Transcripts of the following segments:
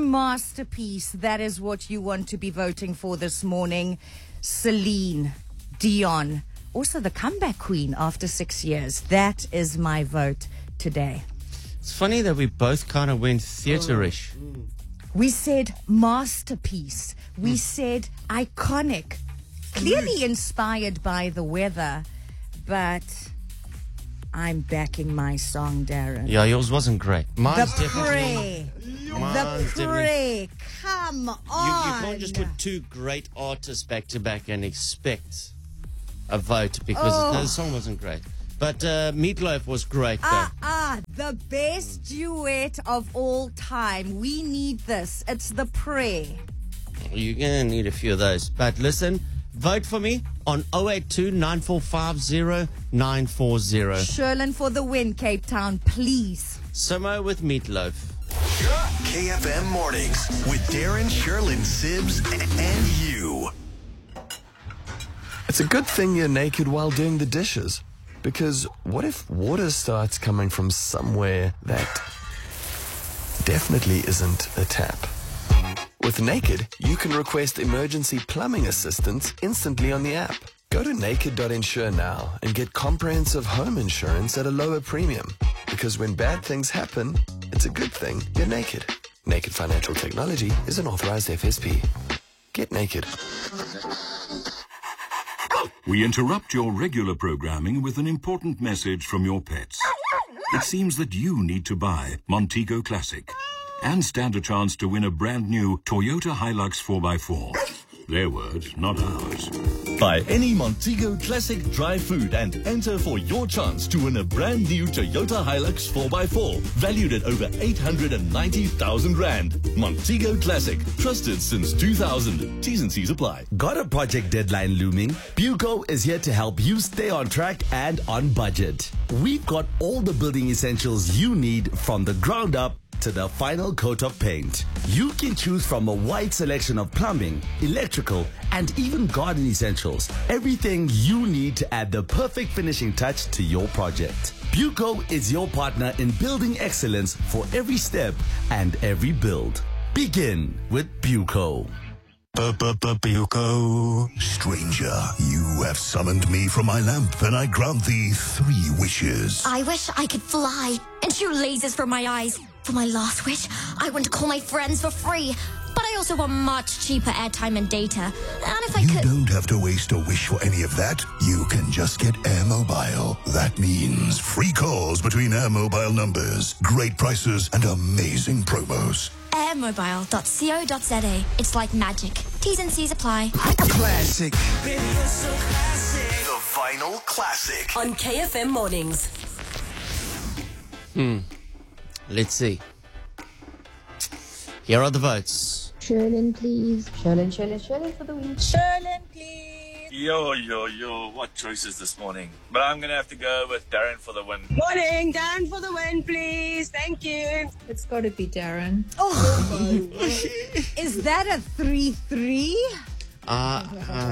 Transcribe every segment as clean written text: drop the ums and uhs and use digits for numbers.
masterpiece. That is what you want to be voting for this morning. Celine Dion. Also the comeback queen after 6 years. That is my vote today. It's funny that we both kind of went theatre-ish. We said masterpiece. We said iconic. Clearly inspired by the weather. But I'm backing my song, Darren. Yeah, yours wasn't great. Mine's The definitely... Prey. The Prey. Come on. You can't just put two great artists back to back and expect a vote because the song wasn't great. But Meatloaf was great, though. The best duet of all time. We need this. It's The Prey. You're going to need a few of those. But listen, vote for me on 082 9450 940. Sherlyn for the win, Cape Town, please. Samo with Meatloaf. KFM Mornings with Darren, Sherlyn, Sibs, and you. It's a good thing you're naked while doing the dishes. Because what if water starts coming from somewhere that definitely isn't a tap? With Naked, you can request emergency plumbing assistance instantly on the app. Go to naked.insure now and get comprehensive home insurance at a lower premium. Because when bad things happen, it's a good thing you're naked. Naked Financial Technology is an authorized FSP. Get naked. We interrupt your regular programming with an important message from your pets. It seems that you need to buy Montego Classic and stand a chance to win a brand new Toyota Hilux 4x4. Their words, not ours. Buy any Montego Classic dry food and enter for your chance to win a brand new Toyota Hilux 4x4 valued at over 890,000 Rand. Montego Classic, trusted since 2000. T's and C's apply. Got a project deadline looming? Buco is here to help you stay on track and on budget. We've got all the building essentials you need from the ground up to the final coat of paint. You can choose from a wide selection of plumbing, electrical, and even garden essentials. Everything you need to add the perfect finishing touch to your project. Buco is your partner in building excellence for every step and every build. Begin with Buco. Buco. Stranger, you have summoned me from my lamp, and I grant thee 3 wishes. I wish I could fly and shoot lasers from my eyes. For my last wish, I want to call my friends for free. But I also want much cheaper airtime and data. And if I could... You don't have to waste a wish for any of that. You can just get Air Mobile. That means free calls between Air Mobile numbers, great prices, and amazing promos. Airmobile.co.za. It's like magic. T's and C's apply. Classic. Baby, you're so classic. The Vinyl Classic. On KFM Mornings. Let's see. Here are the votes. Sherlyn, please. Sherlyn for the win. Sherlyn, please. Yo, what choices this morning? But I'm going to have to go with Darren for the win. Morning, Darren for the win, please. Thank you. It's got to be Darren. Is that a 3-3? I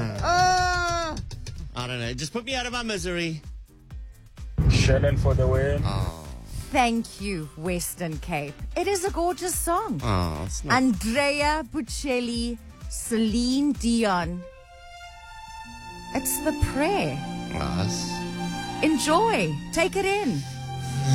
don't know. Just put me out of my misery. Sherlyn for the win. Thank you, Western Cape. It is a gorgeous song. It's not... Andrea Bocelli, Celine Dion. It's The Prayer. Yes. Enjoy. Take it in.